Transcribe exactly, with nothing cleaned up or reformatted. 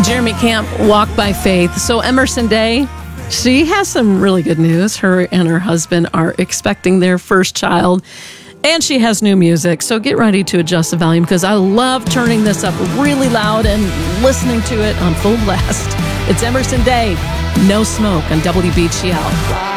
Jeremy Camp, Walk by Faith. So Emerson Day, she has some really good news. Her and her husband are expecting their first child, and she has new music. So get ready to adjust the volume, because I love turning this up really loud and listening to it on full blast. It's Emerson Day, No Smoke on W B G L.